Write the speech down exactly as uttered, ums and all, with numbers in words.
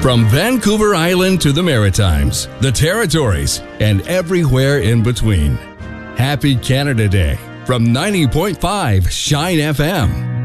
From Vancouver Island to the Maritimes, the Territories, and everywhere in between. Happy Canada Day from ninety point five Shine F M.